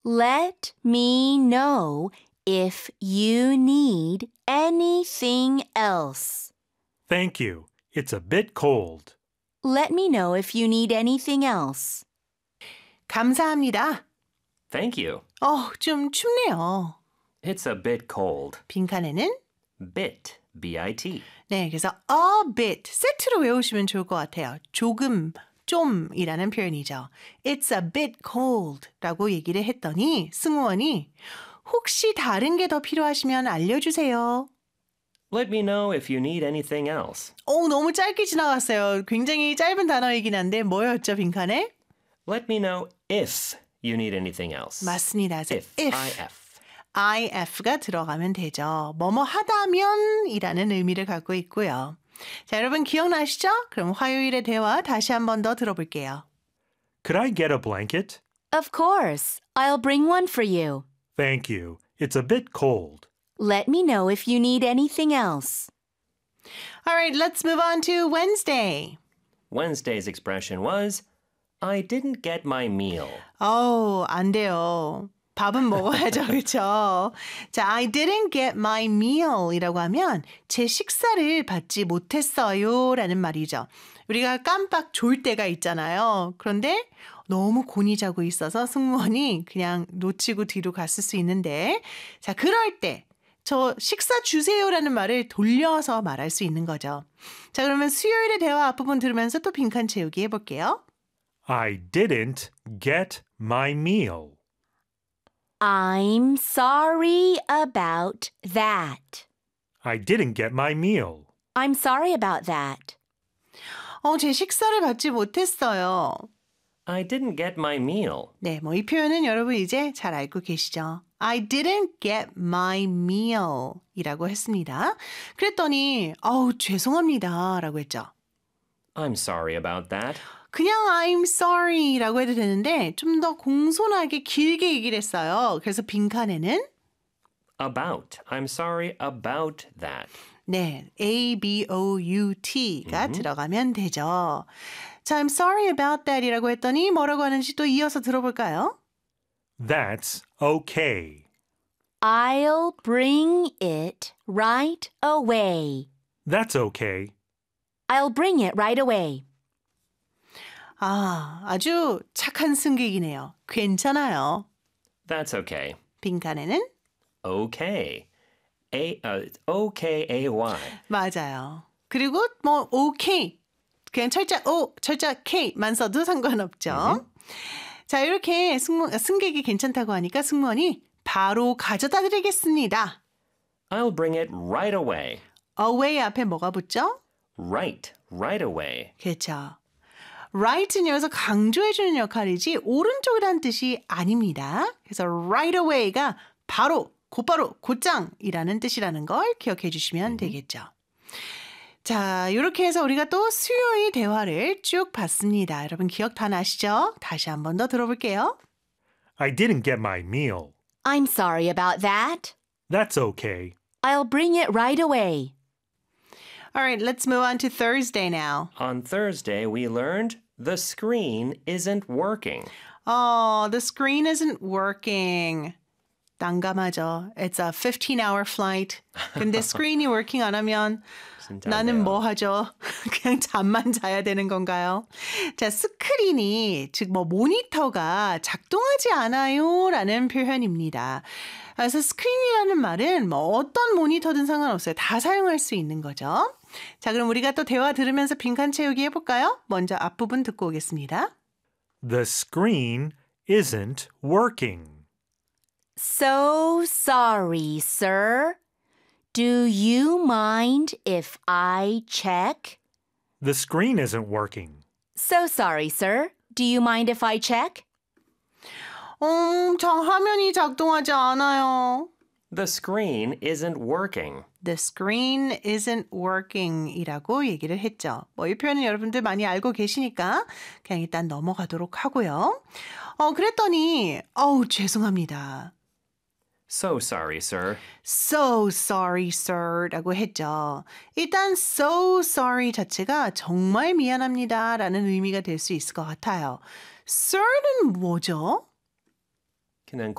Let me know if you need anything else. Thank you. It's a bit cold. Let me know if you need anything else. 감사합니다. Thank you. 좀 춥네요. It's a bit cold. 빈칸에는 Bit, B-I-T. 네, 그래서 a bit 세트로 외우시면 좋을 것 같아요. 조금, 좀이라는 표현이죠. It's a bit cold 라고 얘기를 했더니 승무원이 혹시 다른 게 더 필요하시면 알려주세요. Let me know if you need anything else. 너무 짧게 지나갔어요. 굉장히 짧은 단어이긴 한데 뭐였죠, 빈칸에? Let me know if you need anything else. 맞습니다. If, I-F. if가 들어가면 되죠. 뭐뭐 하다면 이라는 의미를 갖고 있고요. 자, 여러분 기억나시죠? 그럼 화요일의 대화 다시 한 번 더 들어볼게요. Could I get a blanket? Of course. I'll bring one for you. Thank you. It's a bit cold. Let me know if you need anything else. All right, let's move on to Wednesday. Wednesday's expression was, I didn't get my meal. 안 돼요. 밥은 먹어야죠, 그렇죠? 자, I didn't get my meal 이라고 하면 제 식사를 받지 못했어요 라는 말이죠. 우리가 깜빡 졸 때가 있잖아요. 그런데 너무 곤히 자고 있어서 승무원이 그냥 놓치고 뒤로 갔을 수 있는데 자, 그럴 때 저 식사 주세요라는 말을 돌려서 말할 수 있는 거죠. 자, 그러면 수요일의 대화 앞부분 들으면서 또 빈칸 채우기 해볼게요. I didn't get my meal. I'm sorry about that. I didn't get my meal. I'm sorry about that. 제 식사를 받지 못했어요. I didn't get my meal. 네, 이 표현은 여러분 이제 잘 알고 계시죠? I didn't get my meal 이라고 했습니다. 그랬더니 죄송합니다 라고 했죠. I'm sorry about that. 그냥 I'm sorry 라고 해도 되는데 좀 더 공손하게 길게 얘기를 했어요. 그래서 빈칸에는 About. I'm sorry about that. 네, A-B-O-U-T가 들어가면 되죠. 자, I'm sorry about that 이라고 했더니 뭐라고 하는지 또 이어서 들어볼까요? That's okay. I'll bring it right away. That's okay. I'll bring it right away. 아주 착한 승객이네요. 괜찮아요. That's okay. 빈칸에는 Okay. O-K-A-Y. 맞아요. 그리고 오케이. 그냥 철자 O, 철자 K만 써도 상관없죠. 자, 이렇게 승객이 괜찮다고 하니까 승무원이 바로 가져다 드리겠습니다. I'll bring it right away. away 앞에 뭐가 붙죠? Right away. 그렇죠. right는 여기서 강조해주는 역할이지 오른쪽이라는 뜻이 아닙니다. 그래서 right away가 바로, 곧바로, 곧장이라는 뜻이라는 걸 기억해 주시면 되겠죠. 자, 이렇게 해서 우리가 또 수요일 대화를 쭉 봤습니다. 여러분 기억 다 나시죠? 다시 한 번 더 들어볼게요. I didn't get my meal. I'm sorry about that. That's okay. I'll bring it right away. All right, let's move on to Thursday now. On Thursday, we learned the screen isn't working. The screen isn't working. 난감하죠. It's a 15-hour flight. 근데 스크린이 working 안 하면 나는 뭐 하죠? 그냥 잠만 자야 되는 건가요? 자, 스크린이 즉 모니터가 작동하지 않아요라는 표현입니다. 그래서 스크린이라는 말은 어떤 모니터든 상관없어요. 다 사용할 수 있는 거죠. 자, 그럼 우리가 또 대화 들으면서 빈칸 채우기 해볼까요? 먼저 앞부분 듣고 오겠습니다. The screen isn't working. So sorry, sir. Do you mind if I check? The screen isn't working. So sorry, sir. Do you mind if I check? 저 화면이 작동하지 않아요. The screen isn't working. The screen isn't working 이라고 얘기를 했죠. 이 표현은 여러분들 많이 알고 계시니까 그냥 일단 넘어가도록 하고요. 그랬더니 죄송합니다. So sorry, sir. So sorry, sir 라고 했죠. 일단 so sorry 자체가 정말 미안합니다 라는 의미가 될 수 있을 것 같아요. sir는 뭐죠? can then